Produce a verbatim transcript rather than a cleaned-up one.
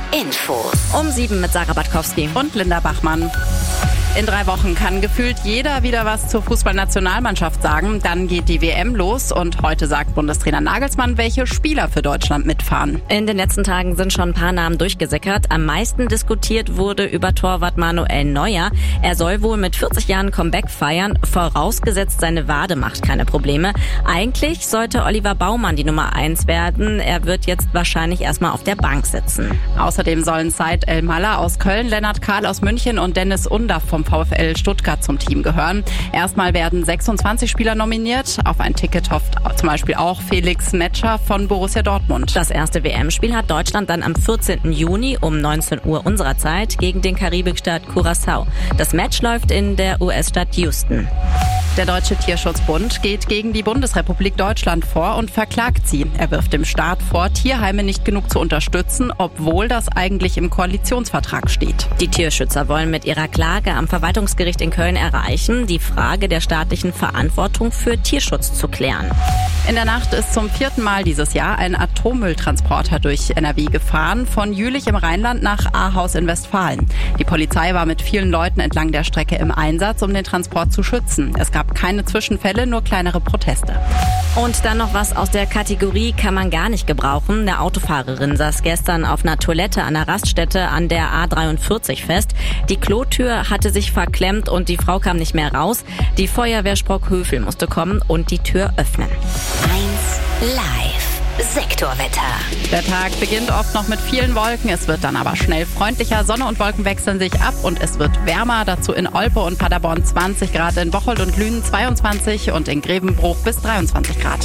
Infos. Um sieben mit Sarah Batkowski und Linda Bachmann. In drei Wochen kann gefühlt jeder wieder was zur Fußballnationalmannschaft sagen. Dann geht die W M los und heute sagt Bundestrainer Nagelsmann, welche Spieler für Deutschland mitfahren. In den letzten Tagen sind schon ein paar Namen durchgesickert. Am meisten diskutiert wurde über Torwart Manuel Neuer. Er soll wohl mit vierzig Jahren Comeback feiern, vorausgesetzt seine Wade macht keine Probleme. Eigentlich sollte Oliver Baumann die Nummer eins werden. Er wird jetzt wahrscheinlich erstmal auf der Bank sitzen. Außerdem sollen Said El-Mallah aus Köln, Lennart Kahl aus München und Dennis Undaff vom VfL Stuttgart zum Team gehören. Erstmal werden sechsundzwanzig Spieler nominiert. Auf ein Ticket hofft zum Beispiel auch Felix Metscher von Borussia Dortmund. Das erste W M-Spiel hat Deutschland dann am vierzehnten Juni um neunzehn Uhr unserer Zeit gegen den Karibikstaat Curaçao. Das Match läuft in der U S-Stadt Houston. Der Deutsche Tierschutzbund geht gegen die Bundesrepublik Deutschland vor und verklagt sie. Er wirft dem Staat vor, Tierheime nicht genug zu unterstützen, obwohl das eigentlich im Koalitionsvertrag steht. Die Tierschützer wollen mit ihrer Klage am Verwaltungsgericht in Köln erreichen, die Frage der staatlichen Verantwortung für Tierschutz zu klären. In der Nacht ist zum vierten Mal dieses Jahr ein Atommülltransporter durch N R W gefahren, von Jülich im Rheinland nach Ahaus in Westfalen. Die Polizei war mit vielen Leuten entlang der Strecke im Einsatz, um den Transport zu schützen. Es gab keine Zwischenfälle, nur kleinere Proteste. Und dann noch was aus der Kategorie kann man gar nicht gebrauchen. Eine Autofahrerin saß gestern auf einer Toilette an einer Raststätte an der A dreiundvierzig fest. Die Klotür hatte sich verklemmt und die Frau kam nicht mehr raus. Die Feuerwehr Sprockhövel musste kommen und die Tür öffnen. eins Live. Sektorwetter. Der Tag beginnt oft noch mit vielen Wolken, es wird dann aber schnell freundlicher. Sonne und Wolken wechseln sich ab und es wird wärmer. Dazu in Olpe und Paderborn zwanzig Grad, in Bocholt und Lünen zweiundzwanzig und in Grevenbruch bis dreiundzwanzig Grad.